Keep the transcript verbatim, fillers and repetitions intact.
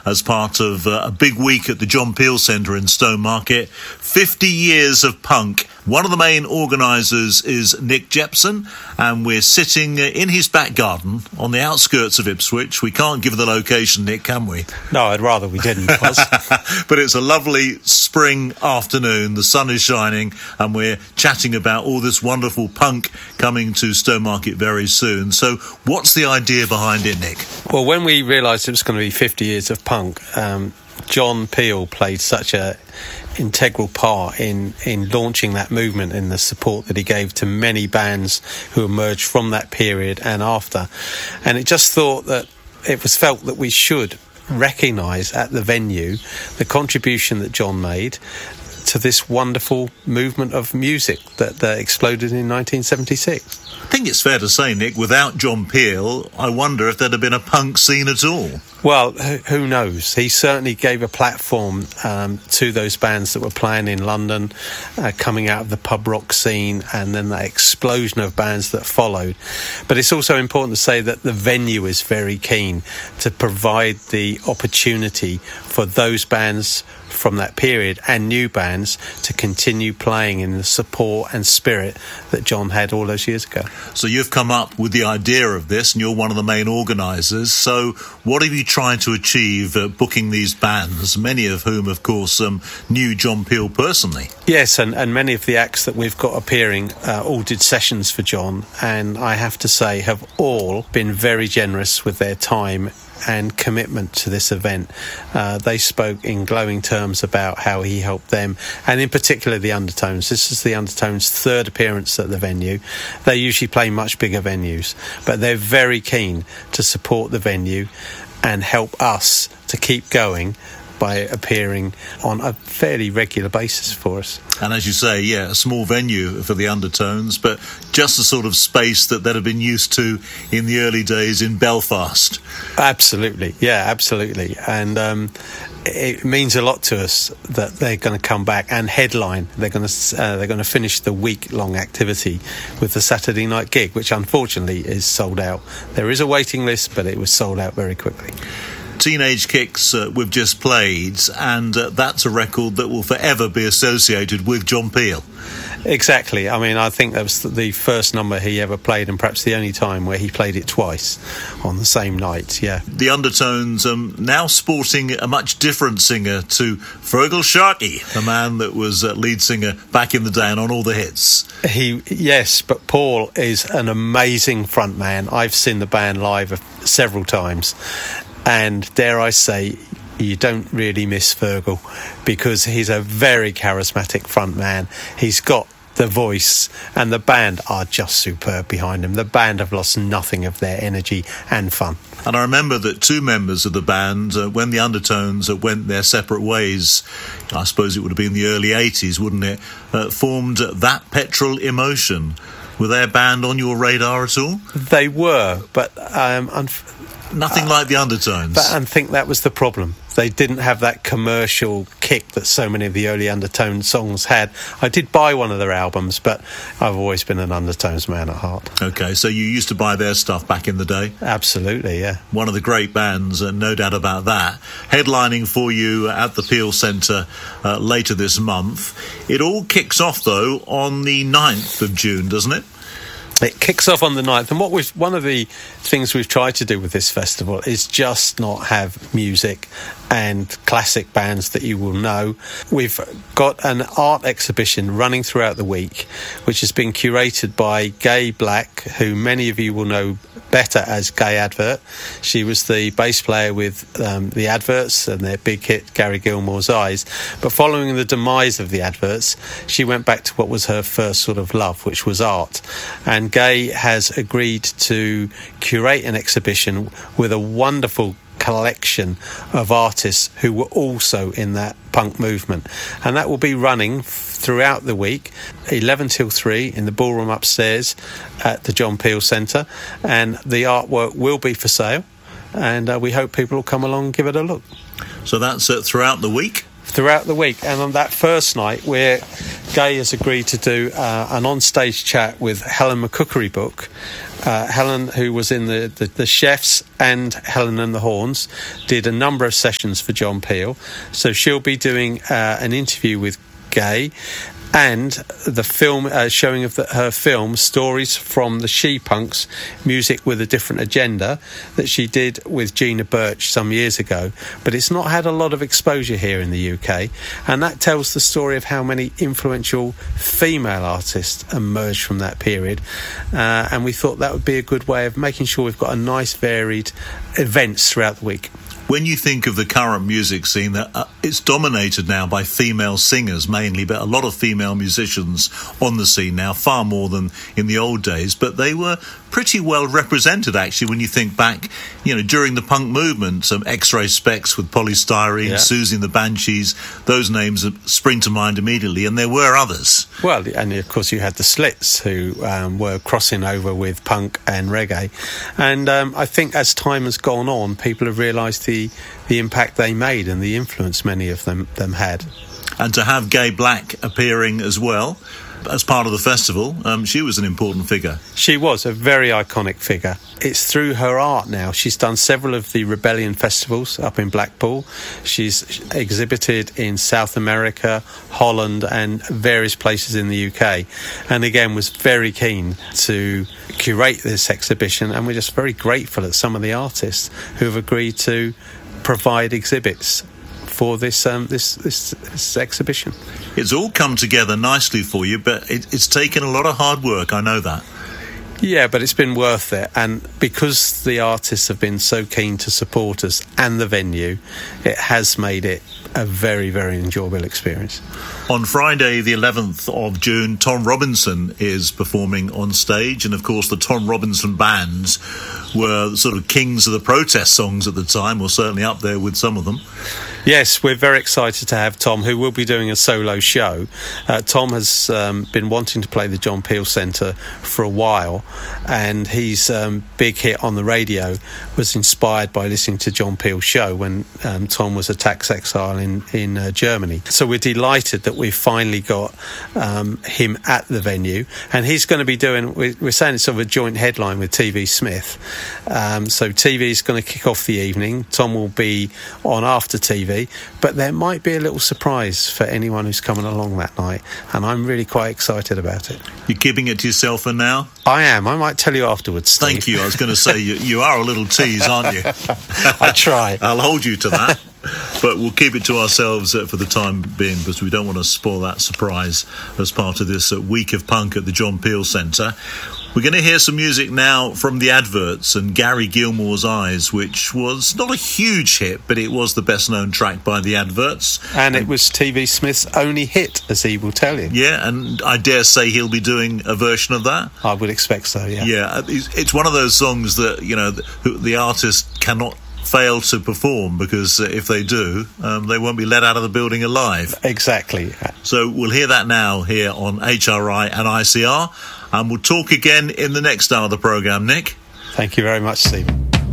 as part of uh, a big week at the John Peel Centre in Stowmarket. fifty years of punk. One of the main organisers is Nick Jepson, and we're sitting in his back garden on the outskirts of Ipswich. We can't give the location, Nick, can we? No, I'd rather we didn't. But it's a lovely spring afternoon. The sun is shining, and we're chatting about all this wonderful punk coming to Stowmarket very soon. So what's the idea behind it, Nick? Well, when we realised it was going to be fifty years of punk, um, John Peel played such a integral part in, in launching that movement and the support that he gave to many bands who emerged from that period and after. And it just thought that it was felt that we should recognise at the venue the contribution that John made to this wonderful movement of music that, that exploded in nineteen seventy-six. I think it's fair to say, Nick, without John Peel, I wonder if there'd have been a punk scene at all. Well, who knows? He certainly gave a platform um, to those bands that were playing in London, uh, coming out of the pub rock scene, and then that explosion of bands that followed. But it's also important to say that the venue is very keen to provide the opportunity for those bands from that period and new bands to continue playing in the support and spirit that John had all those years ago. So you've come up with the idea of this, and you're one of the main organisers. So what have you tried to achieve uh, booking these bands, many of whom, of course, um, knew John Peel personally? Yes, and, and many of the acts that we've got appearing uh, all did sessions for John, and I have to say have all been very generous with their time and commitment to this event. Uh, they spoke in glowing terms about how he helped them, and in particular the Undertones. This is the Undertones' third appearance at the venue. They usually play much bigger venues, but they're very keen to support the venue and help us to keep going by appearing on a fairly regular basis for us. And as you say, yeah, a small venue for the Undertones, but just the sort of space that they'd have been used to in the early days in Belfast. Absolutely, yeah, absolutely. And um, it means a lot to us that they're going to come back and headline. They're going to uh, they're going to finish the week-long activity with the Saturday night gig, which unfortunately is sold out. There is a waiting list, but it was sold out very quickly. Teenage Kicks uh, we've just played, and uh, that's a record that will forever be associated with John Peel. Exactly. I mean, I think that was the first number he ever played, and perhaps the only time where he played it twice on the same night, yeah. The Undertones um, now sporting a much different singer to Feargal Sharkey, the man that was uh, lead singer back in the day and on all the hits. He, yes, but Paul is an amazing frontman. I've seen the band live several times, and dare I say, you don't really miss Feargal, because he's a very charismatic front man. He's got the voice, and the band are just superb behind him. The band have lost nothing of their energy and fun. And I remember that two members of the band, uh, when the Undertones uh, went their separate ways, I suppose it would have been the early eighties, wouldn't it, uh, formed That Petrol Emotion. Were their band on your radar at all? They were, but um, unf- Nothing uh, like the Undertones. But I think that was the problem. They didn't have that commercial kick that so many of the early Undertones songs had. I did buy one of their albums, but I've always been an Undertones man at heart. OK, so you used to buy their stuff back in the day? Absolutely, yeah. One of the great bands, uh, no doubt about that. Headlining for you at the Peel Centre uh, later this month. It all kicks off, though, on the ninth of June, doesn't it? It kicks off on the ninth, and what we've one of the things we've tried to do with this festival is just not have music and classic bands that you will know. We've got an art exhibition running throughout the week, which has been curated by Gay Black, who many of you will know better as Gay Advert. She was the bass player with um, the Adverts and their big hit Gary Gilmore's Eyes, but following the demise of the Adverts, she went back to what was her first sort of love, which was art. And Gay has agreed to curate an exhibition with a wonderful collection of artists who were also in that punk movement, and that will be running throughout the week, eleven till three in the ballroom upstairs at the John Peel Centre, and the artwork will be for sale, and uh, we hope people will come along and give it a look. So that's uh, throughout the week? throughout the week. And on that first night, where Gay has agreed to do uh, an on-stage chat with Helen McCookery Book. Uh, Helen, who was in the, the, the Chefs and Helen and the Horns, did a number of sessions for John Peel. So she'll be doing uh, an interview with Gay and the film uh, showing of the, her film Stories from the She-Punks, Music with a Different Agenda, that she did with Gina Birch some years ago, but it's not had a lot of exposure here in the U K, and that tells the story of how many influential female artists emerged from that period, uh, and we thought that would be a good way of making sure we've got a nice varied events throughout the week. When you think of the current music scene, that uh, it's dominated now by female singers mainly, but a lot of female musicians on the scene now, far more than in the old days. But they were pretty well represented, actually, when you think back, you know, during the punk movement. Some X-Ray Specs with Polystyrene, yeah. Susie and the Banshees, those names spring to mind immediately, and there were others. Well, and of course you had the Slits, who um, were crossing over with punk and reggae. And um, I think as time has gone on, people have realised the the impact they made and the influence many of them, them had. And to have Gay Black appearing as well as part of the festival, um, she was an important figure. She was a very iconic figure. It's through her art now. She's done several of the Rebellion festivals up in Blackpool. She's exhibited in South America, Holland and various places in the U K, and again was very keen to curate this exhibition, and we're just very grateful at some of the artists who have agreed to provide exhibits for this um, this, this this exhibition. It's all come together nicely for you, but it, it's taken a lot of hard work, I know that. Yeah, but it's been worth it, and because the artists have been so keen to support us and the venue, it has made it a very, very enjoyable experience. On Friday, the eleventh of June, Tom Robinson is performing on stage, and of course the Tom Robinson bands were sort of kings of the protest songs at the time, or certainly up there with some of them. Yes, we're very excited to have Tom, who will be doing a solo show. Uh, Tom has um, been wanting to play the John Peel Centre for a while, and his um, big hit on the radio was inspired by listening to John Peel's show when um, Tom was a tax exile in, in uh, Germany. So we're delighted that we've finally got um, him at the venue, and he's going to be doing, we're, we're saying it's sort of a joint headline with T V Smith. Um, so T V is going to kick off the evening. Tom will be on after T V, but there might be a little surprise for anyone who's coming along that night, and I'm really quite excited about it. You're keeping it to yourself for now? I am. I might tell you afterwards, Steve. Thank you. I was going to say, you, you are a little tease, aren't you? I try. I'll hold you to that. But we'll keep it to ourselves uh, for the time being, because we don't want to spoil that surprise as part of this uh, week of punk at the John Peel Centre. We're going to hear some music now from the Adverts and Gary Gilmore's Eyes, which was not a huge hit, but it was the best-known track by the Adverts. And it was T V Smith's only hit, as he will tell you. Yeah, and I dare say he'll be doing a version of that. I would expect so, yeah. Yeah, it's one of those songs that, you know, the, the artist cannot fail to perform, because uh, if they do, um, they won't be let out of the building alive. Exactly. So we'll hear that now here on H R I and I C R, and we'll talk again in the next hour of the programme, Nick. Thank you very much, Stephen.